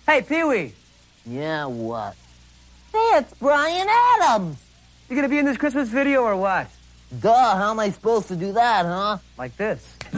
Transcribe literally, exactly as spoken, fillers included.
Hey, Pee-wee. Yeah, what? Hey, it's Brian Adams. You gonna be in this Christmas video or what? Duh, how am I supposed to do that, huh? Like this.